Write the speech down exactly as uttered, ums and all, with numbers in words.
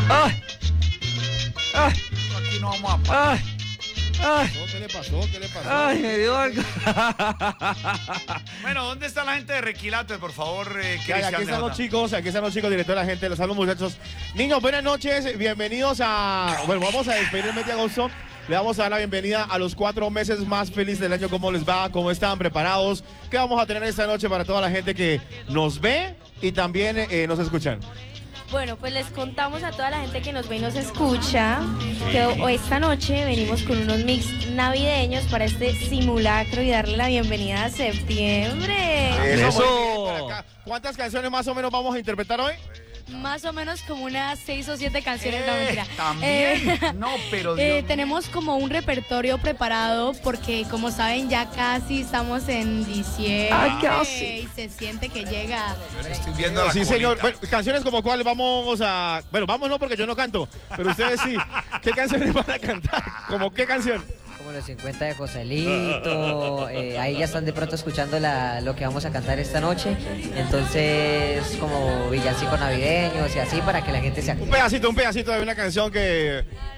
¡Ay! ¡Ay! Aquí no vamos a parar. ¡Ay! ¡Ay! ¿Qué le pasó? ¿Qué le pasó? ¡Ay, me dio algo! Bueno, ¿dónde está la gente de Requilate, por favor, eh, Ya, Cristian? aquí están Leona? los chicos, aquí están los chicos, director de la gente, los saludos muchachos. Niños, buenas noches, bienvenidos a... Bueno, vamos a despedir el mes de agosto. Le vamos a dar la bienvenida a los cuatro meses más felices del año. ¿Cómo les va? ¿Cómo están? ¿Preparados? ¿Qué vamos a tener esta noche para toda la gente que nos ve y también eh, nos escuchan? Bueno, pues les contamos a toda la gente que nos ve y nos escucha que o- esta noche venimos con unos mix navideños para este simulacro y darle la bienvenida a septiembre. Eso. Eso. muy bien, por acá. ¿Cuántas canciones más o menos vamos a interpretar hoy? Más o menos como unas seis o siete canciones, no Eh, mentira. También. Eh, No, pero Dios eh, mío. tenemos como un repertorio preparado porque como saben ya casi estamos en diciembre Ah, casi. y se siente que llega. Estoy viendo la Sí, colita. señor. Bueno, canciones como cuáles vamos a... Bueno, vamos no porque yo no canto, pero ustedes sí. ¿Qué canciones van a cantar? ¿Como qué canción? Como los cincuenta de Joselito, eh, ahí ya están de pronto escuchando la, lo que vamos a cantar esta noche, entonces como villancicos navideños y así para que la gente se Un active. pedacito, un pedacito de una canción que